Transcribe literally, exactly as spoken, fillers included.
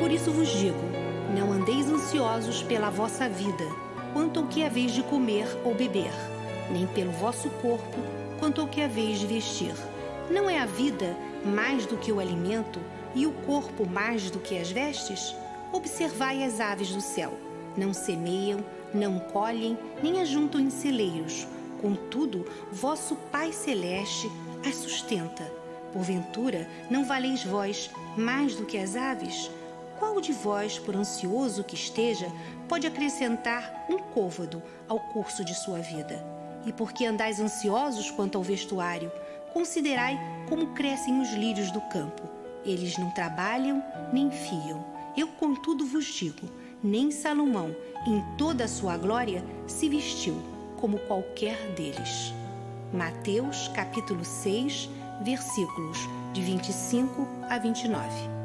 Por isso vos digo, não andeis ansiosos pela vossa vida, quanto ao que haveis de comer ou beber, nem pelo vosso corpo, quanto ao que haveis de vestir. Não é a vida mais do que o alimento, e o corpo mais do que as vestes? Observai as aves do céu. Não semeiam, não colhem, nem ajuntam em celeiros. Contudo, vosso Pai Celeste as sustenta. Porventura, não valeis vós mais do que as aves? Qual de vós, por ansioso que esteja, pode acrescentar um côvado ao curso de sua vida? E por que andais ansiosos quanto ao vestuário? Considerai como crescem os lírios do campo. Eles não trabalham nem fiam. Eu, contudo, vos digo, nem Salomão, em toda a sua glória, se vestiu como qualquer deles. Mateus, capítulo seis, versículos de vinte e cinco a vinte e nove.